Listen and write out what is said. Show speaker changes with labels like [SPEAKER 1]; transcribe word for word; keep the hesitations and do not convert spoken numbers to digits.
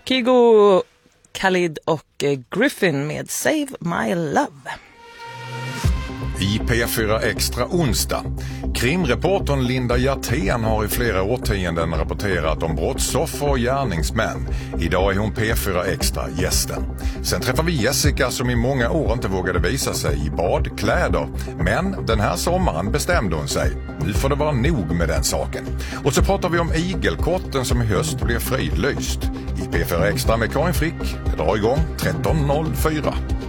[SPEAKER 1] Kygo, Khalid och Griffin med Save My Love.
[SPEAKER 2] I P fyra Extra onsdag. Krimreportern Linda Hjertén har i flera årtionden rapporterat om brottsoffer och gärningsmän. Idag är hon P fyra Extra gästen. Sen träffar vi Jessica som i många år inte vågade visa sig i badkläder. Men den här sommaren bestämde hon sig. Nu får det vara nog med den saken. Och så pratar vi om igelkotten som i höst blir fridlyst. I P fyra Extra med Karin Frick. Det drar igång tretton noll fyra.